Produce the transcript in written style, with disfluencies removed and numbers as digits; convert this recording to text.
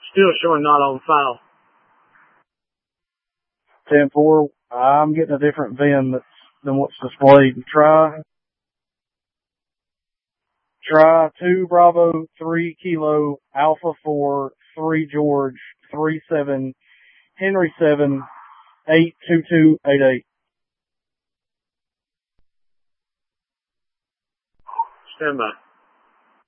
Still showing not on file. 10-4. I'm getting a different VIN than what's displayed. Try 2 Bravo 3 Kilo Alpha 4 3 George 37 Henry 7 82288. Stand by.